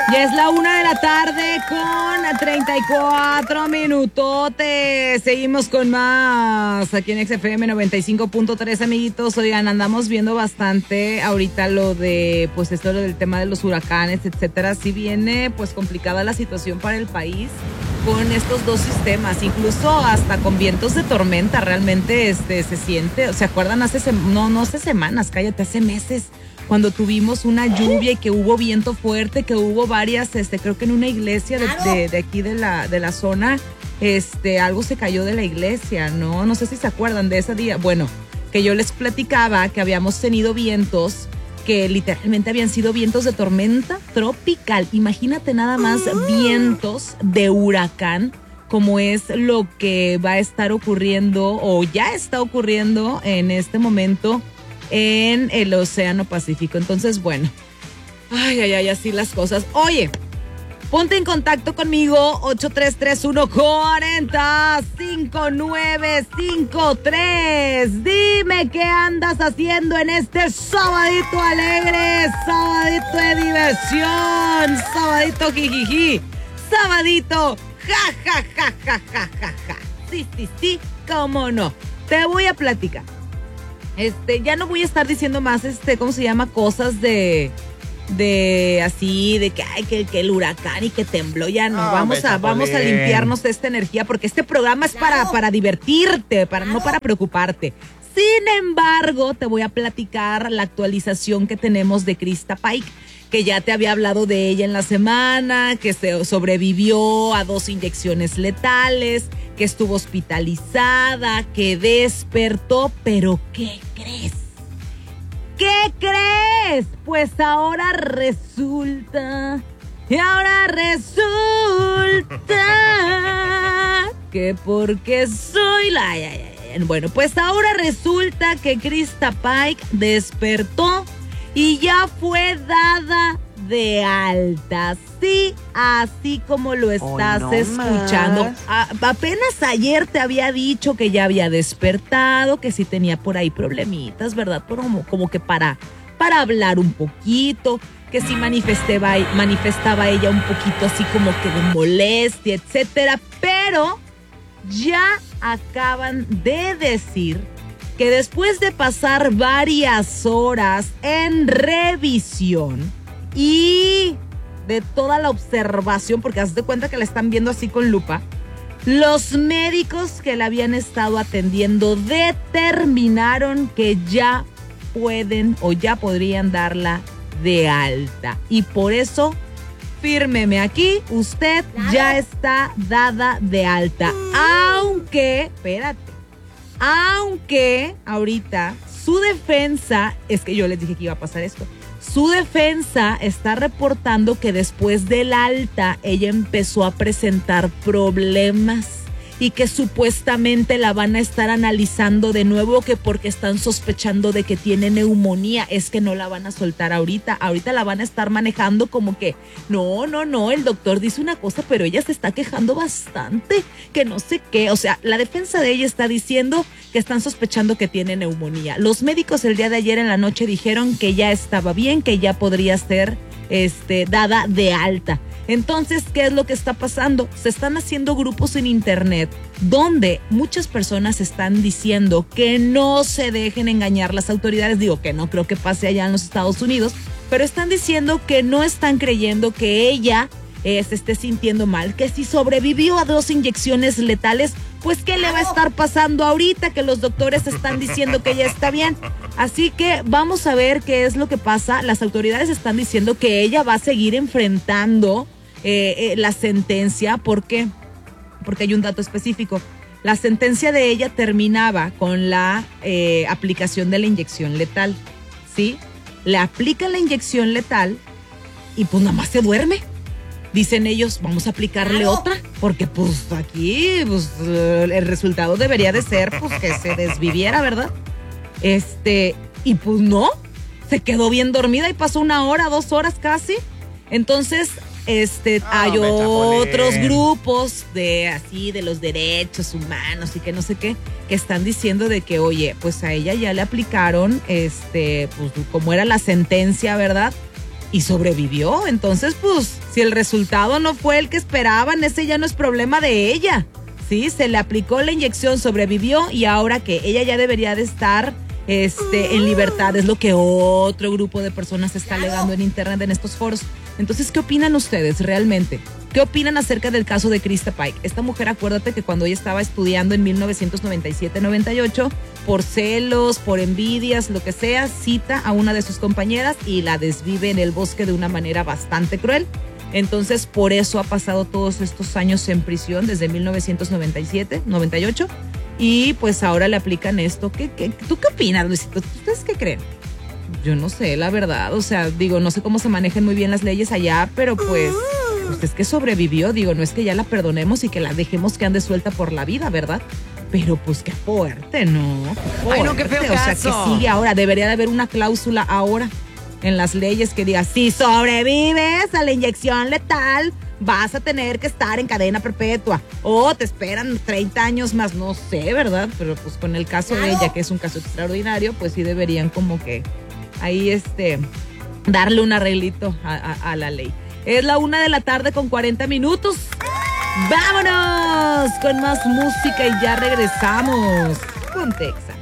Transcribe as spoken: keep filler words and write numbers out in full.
Ya es la una de la tarde con treinta y cuatro minutotes. Seguimos con más aquí en X F M noventa y cinco punto tres, amiguitos. Oigan, andamos viendo bastante ahorita lo de, pues esto lo del tema de los huracanes, etcétera. Sí viene pues complicada la situación para el país con estos dos sistemas, incluso hasta con vientos de tormenta. Realmente este se siente, ¿se acuerdan? Hace sem- no, no hace semanas, cállate, hace meses, cuando tuvimos una lluvia y que hubo viento fuerte, que hubo varias, este, creo que en una iglesia de, de, de aquí de la, de la zona, este, algo se cayó de la iglesia, ¿no? No sé si se acuerdan de ese día. Bueno, que yo les platicaba que habíamos tenido vientos que literalmente habían sido vientos de tormenta tropical. Imagínate nada más vientos de huracán, como es lo que va a estar ocurriendo o ya está ocurriendo en este momento en el Océano Pacífico. Entonces, bueno, ay, ay, ay, así las cosas. Oye, ponte en contacto conmigo, ocho tres tres uno, cuatro cero, cinco nueve cinco tres. Dime qué andas haciendo en este sabadito alegre, sabadito de diversión, sabadito jijiji, sabadito ja, ja, ja, ja, ja, ja, ja. Sí, sí, sí, cómo no. Te voy a platicar. Este, ya no voy a estar diciendo más, este, ¿cómo se llama? Cosas de, de así, de que, ay, que, que el huracán y que tembló, ya no. no vamos a, vamos a limpiarnos de esta energía, porque este programa es para, para divertirte, para, no para preocuparte. Sin embargo, te voy a platicar la actualización que tenemos de Krista Paik, que ya te había hablado de ella en la semana, que se sobrevivió a dos inyecciones letales, que estuvo hospitalizada, que despertó, pero ¿qué crees? ¿Qué crees? Pues ahora resulta, y ahora resulta que porque soy la... Ay, ay, ay. Bueno, pues ahora resulta que Krista Paik despertó y ya fue dada de alta. Sí, así como lo estás oh, no escuchando. A, apenas ayer te había dicho que ya había despertado, que sí tenía por ahí problemitas, ¿verdad? Como, como que para, para hablar un poquito, que sí manifestaba, manifestaba ella un poquito así como que de molestia, etcétera. Pero ya acaban de decir que después de pasar varias horas en revisión y de toda la observación, porque haz de cuenta que la están viendo así con lupa, los médicos que la habían estado atendiendo determinaron que ya pueden o ya podrían darla de alta. Y por eso, fírmeme aquí, usted ya está dada de alta. Aunque, espérate, aunque ahorita su defensa, es que yo les dije que iba a pasar esto, su defensa está reportando que después del alta ella empezó a presentar problemas y que supuestamente la van a estar analizando de nuevo, que porque están sospechando de que tiene neumonía. Es que no la van a soltar ahorita, ahorita la van a estar manejando como que no, no, no, el doctor dice una cosa, pero ella se está quejando bastante, que no sé qué. O sea, la defensa de ella está diciendo que están sospechando que tiene neumonía. Los médicos el día de ayer en la noche dijeron que ya estaba bien, que ya podría ser este, dada de alta. Entonces, ¿qué es lo que está pasando? Se están haciendo grupos en internet donde muchas personas están diciendo que no se dejen engañar las autoridades. Digo que no creo que pase allá en los Estados Unidos, pero están diciendo que no están creyendo que ella eh, se esté sintiendo mal, que si sobrevivió a dos inyecciones letales, pues ¿qué le va a estar pasando ahorita? Que los doctores están diciendo que ella está bien. Así que vamos a ver qué es lo que pasa. Las autoridades están diciendo que ella va a seguir enfrentando eh, eh, la sentencia. ¿Por qué? Porque hay un dato específico. La sentencia de ella terminaba con la eh, aplicación de la inyección letal, ¿sí? Le aplican la inyección letal y pues nada más se duerme. Dicen ellos, vamos a aplicarle claro. otra, porque pues aquí pues, el resultado debería de ser pues que se desviviera, ¿verdad? Este, y pues no, se quedó bien dormida y pasó una hora, dos horas casi. Entonces, este, oh, hay otros grupos de así, de los derechos humanos y que no sé qué, que están diciendo de que, oye, pues a ella ya le aplicaron, este, pues como era la sentencia, ¿verdad? y sobrevivió. Entonces, pues, si el resultado no fue el que esperaban, ese ya no es problema de ella. Sí, se le aplicó la inyección, sobrevivió y ahora que ella ya debería de estar este, en libertad, es lo que otro grupo de personas está alegando en internet, en estos foros. Entonces, ¿qué opinan ustedes realmente? ¿Qué opinan acerca del caso de Krista Pike? Esta mujer, acuérdate que cuando ella estaba estudiando en mil novecientos noventa y siete noventa y ocho, por celos, por envidias, lo que sea, cita a una de sus compañeras y la desvive en el bosque de una manera bastante cruel. Entonces, por eso ha pasado todos estos años en prisión, desde mil novecientos noventa y siete, noventa y ocho, y pues ahora le aplican esto. ¿Qué, qué, ¿Tú qué opinas, Luisito? ¿Ustedes qué creen? Yo no sé, la verdad, o sea, digo, no sé cómo se manejan muy bien las leyes allá, pero pues, pues es que sobrevivió, digo, no es que ya la perdonemos y que la dejemos que ande suelta por la vida, ¿verdad? Pero pues qué fuerte, ¿no? Qué fuerte. Ay, no, qué feo O sea, caso. que sigue ahora, debería de haber una cláusula ahora en las leyes que diga, si sobrevives a la inyección letal, vas a tener que estar en cadena perpetua o te esperan treinta años más, no sé, ¿verdad? Pero pues con el caso de ella, que es un caso extraordinario, pues sí deberían como que ahí este darle un arreglito a, a, a la ley. Es la una de la tarde con cuarenta minutos. ¡Vámonos! Con más música y ya regresamos. Ponte Exa.